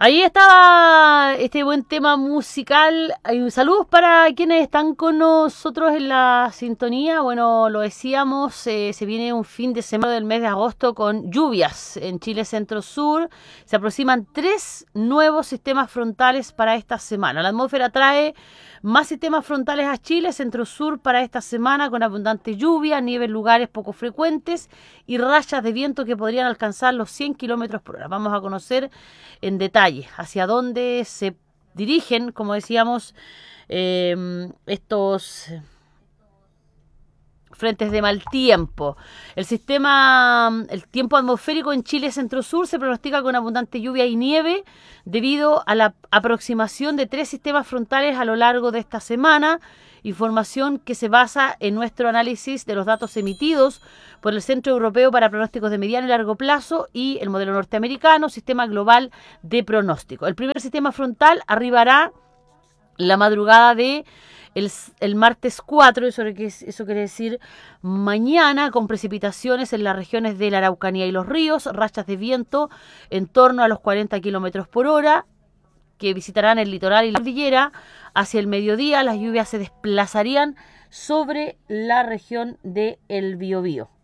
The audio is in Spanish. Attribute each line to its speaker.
Speaker 1: Ahí estaba este buen tema musical. Saludos para quienes están con nosotros en la sintonía. Bueno, lo decíamos, se viene un fin de semana del mes de agosto con lluvias en Chile Centro-Sur. Se aproximan 3 nuevos sistemas frontales para esta semana. La atmósfera trae más sistemas frontales a Chile Centro-Sur para esta semana con abundante lluvia, nieve en lugares poco frecuentes y rachas de viento que podrían alcanzar los 100 kilómetros por hora. Vamos a conocer en detalle hacia dónde se dirigen, como decíamos, estos frentes de mal tiempo. El tiempo atmosférico en Chile Centro-Sur se pronostica con abundante lluvia y nieve debido a la aproximación de 3 sistemas frontales a lo largo de esta semana. Información que se basa en nuestro análisis de los datos emitidos por el Centro Europeo para Pronósticos de Mediano y Largo Plazo y el modelo norteamericano, Sistema Global de Pronóstico. El primer sistema frontal arribará la madrugada de el martes 4, eso quiere decir mañana, con precipitaciones en las regiones de la Araucanía y los ríos, rachas de viento en torno a los 40 kilómetros por hora, que visitarán el litoral y la cordillera. Hacia el mediodía las lluvias se desplazarían sobre la región del Biobío.